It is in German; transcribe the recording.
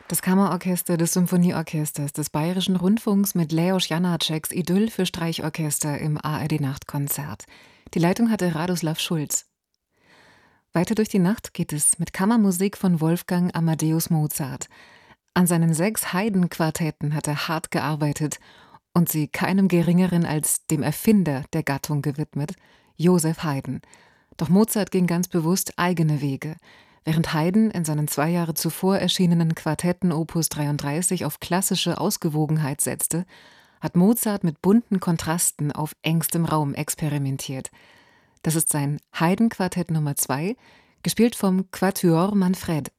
Das Kammerorchester des Symphonieorchesters des Bayerischen Rundfunks mit Leos Janáčeks Idyll für Streichorchester im ARD-Nachtkonzert. Die Leitung hatte Radoslav Schulz. Weiter durch die Nacht geht es mit Kammermusik von Wolfgang Amadeus Mozart. An seinen 6 Haydn-Quartetten hat er hart gearbeitet und sie keinem Geringeren als dem Erfinder der Gattung gewidmet, Joseph Haydn. Doch Mozart ging ganz bewusst eigene Wege. Während Haydn in seinen 2 Jahre zuvor erschienenen Quartetten Opus 33 auf klassische Ausgewogenheit setzte, hat Mozart mit bunten Kontrasten auf engstem Raum experimentiert. Das ist sein Haydn-Quartett Nummer 2, gespielt vom Quatuor Manfred.